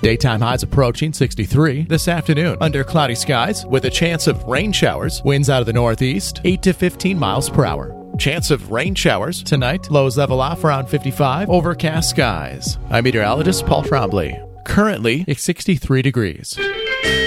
Daytime highs approaching 63 this afternoon under cloudy skies with a chance of rain showers. Winds out of the northeast, 8 to 15 miles per hour. Chance of rain showers tonight. Lows level off around 55. Overcast skies. I'm meteorologist Paul Trombley. Currently, it's 63 degrees.